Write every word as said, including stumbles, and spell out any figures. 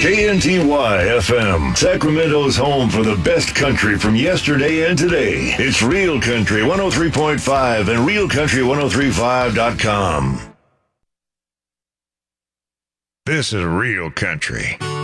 K N T Y F M, Sacramento's home for the best country from yesterday and today. It's Real Country one oh three point five and real country ten thirty-five dot com. This is Real Country.